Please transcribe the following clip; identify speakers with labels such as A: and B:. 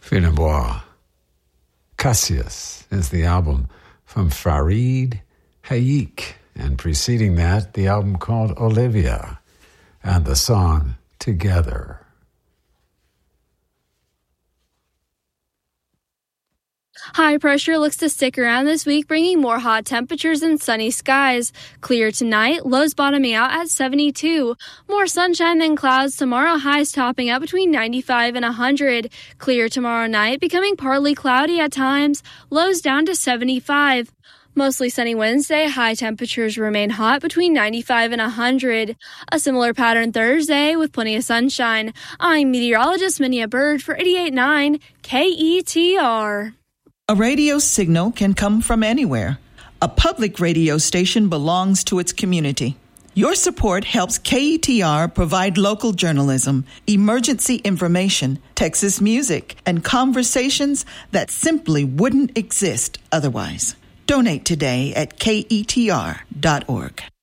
A: Finebois. Cassius is the album from Farid Hayik, and preceding that, the album called Olivia, and the song Together.
B: High pressure looks to stick around this week, bringing more hot temperatures and sunny skies. Clear tonight, lows bottoming out at 72. More sunshine than clouds tomorrow, highs topping out between 95 and 100. Clear tomorrow night, becoming partly cloudy at times, lows down to 75. Mostly sunny Wednesday, high temperatures remain hot between 95 and 100. A similar pattern Thursday with plenty of sunshine. I'm meteorologist Minia Bird for 88.9 KETR.
C: A radio signal can come from anywhere. A public radio station belongs to its community. Your support helps KETR provide local journalism, emergency information, Texas music, and conversations that simply wouldn't exist otherwise. Donate today at KETR.org.